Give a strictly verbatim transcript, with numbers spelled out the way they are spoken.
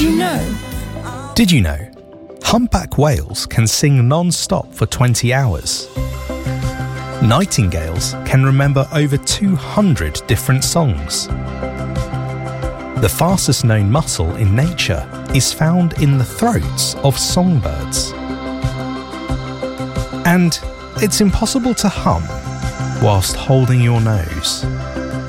you know? Did you know? Humpback whales can sing non-stop for twenty hours. Nightingales can remember over two hundred different songs. The fastest known muscle in nature is found in the throats of songbirds. And it's impossible to hum whilst holding your nose.